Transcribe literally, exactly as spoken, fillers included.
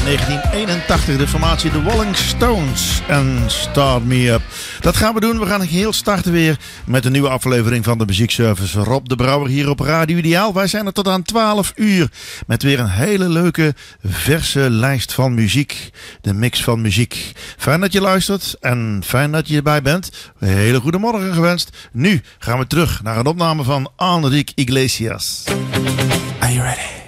negentien eenentachtig, de formatie The Rolling Stones en Start Me Up. Dat gaan we doen. We gaan heel starten weer met een nieuwe aflevering van de Muziekservice. Rob de Brouwer hier op Radio Ideaal. Wij zijn er tot aan twaalf uur met weer een hele leuke verse lijst van muziek. De mix van muziek. Fijn dat je luistert en fijn dat je erbij bent. Een hele goede morgen gewenst. Nu gaan we terug naar een opname van Enrique Iglesias. Are you ready?